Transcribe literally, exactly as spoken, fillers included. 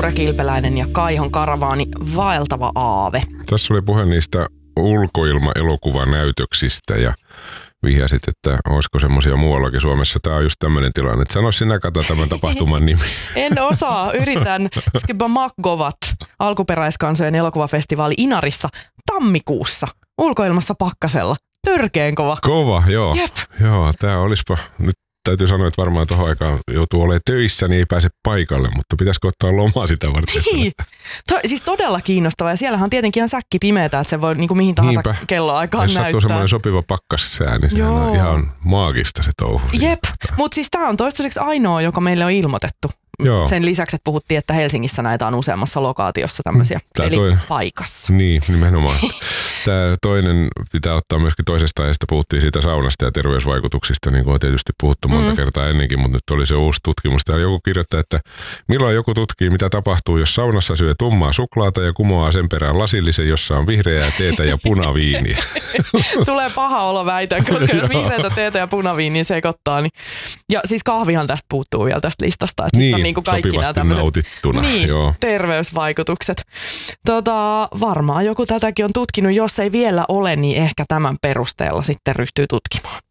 Tuure Kilpeläinen ja Kaihon karavaani, vaeltava aave. Tässä oli puhe niistä ulkoilma-elokuvanäytöksistä ja vihjasit, että olisiko semmoisia muuallakin Suomessa. Tämä on just tämmöinen tilanne. Sano sinä, Kata, tämän tapahtuman nimi. En osaa, yritän. Skibamagovat, alkuperäiskansojen elokuvafestivaali Inarissa tammikuussa. Ulkoilmassa pakkasella. Törkeen kova. Kova, joo. Jep. Joo, tämä olispa nyt. Täytyy sanoa, että varmaan tuohon aikaan joutuu olemaan töissä, niin ei pääse paikalle, mutta pitäisikö ottaa lomaa sitä varten? Niin. To, siis todella kiinnostavaa. Ja siellähän on tietenkin ihan säkki pimeätä, että se voi niin kuin mihin tahansa Niinpä. kelloaikaan näyttää. Jos sattuu semmoinen sopiva pakkassää, niin sehän on ihan maagista se touhu. Jep, mutta siis tämä on toistaiseksi ainoa, joka meille on ilmoitettu. Joo. Sen lisäksi, että puhuttiin, että Helsingissä näitä on useammassa lokaatiossa tämmöisiä, Tää eli toinen, paikassa. Niin, nimenomaan. Tämä toinen pitää ottaa myöskin toisesta ajasta. Puhuttiin siitä saunasta ja terveysvaikutuksista, niin kuin on tietysti puhuttu monta mm. kertaa ennenkin, mutta nyt oli se uusi tutkimus. Täällä joku kirjoittaa, että milloin joku tutkii, mitä tapahtuu, jos saunassa syö tummaa suklaata ja kumoaa sen perään lasillisen, jossa on vihreää teetä ja punaviiniä. Tulee paha olo, väitän, koska jos vihreätä teetä ja punaviiniä sekoittaa, niin... Ja siis kahvihan tästä puuttuu vielä tästä listasta, että niin. Niin kuin kaikki nämä tämmöiset niin, terveysvaikutukset. Tota, varmaan joku tätäkin on tutkinut. Jos ei vielä ole, niin ehkä tämän perusteella sitten ryhtyy tutkimaan.